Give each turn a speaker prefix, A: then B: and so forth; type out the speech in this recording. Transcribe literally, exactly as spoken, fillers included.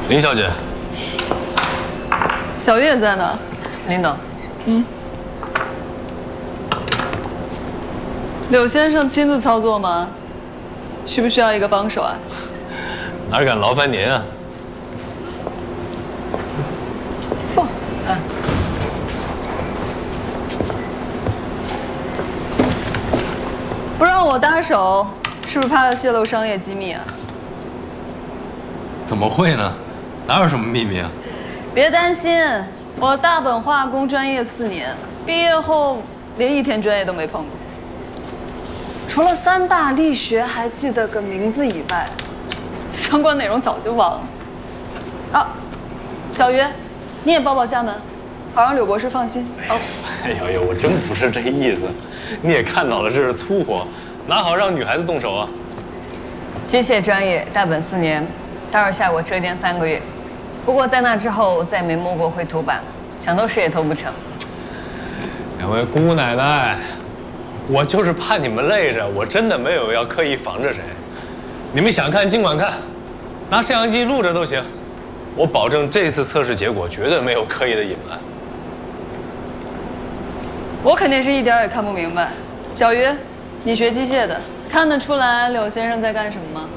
A: 林小姐，
B: 小月在呢。
C: 林董，
B: 嗯。柳先生亲自操作吗？需不需要一个帮手啊？
A: 哪敢劳烦您啊？
B: 坐。
C: 嗯。
B: 不让我搭手，是不是怕泄露商业机密啊？
A: 怎么会呢？哪有什么秘密啊？
B: 别担心，我大本化工专业四年，毕业后连一天专业都没碰过。除了三大力学还记得个名字以外，相关内容早就忘了。啊，小鱼，你也报报家门，好让柳博士放心。哦，
A: 哎呦呦，我真不是这意思，你也看到了，这是粗活，哪好让女孩子动手啊？
C: 机械专业，大本四年，待会儿下午车间三个月。不过在那之后再没摸过绘图板，想偷师也偷不成。
A: 两位姑奶奶，我就是怕你们累着，我真的没有要刻意防着谁。你们想看尽管看，拿摄像机录着都行。我保证这次测试结果绝对没有刻意的隐瞒。
B: 我肯定是一点也看不明白。小鱼，你学机械的，看得出来柳先生在干什么吗？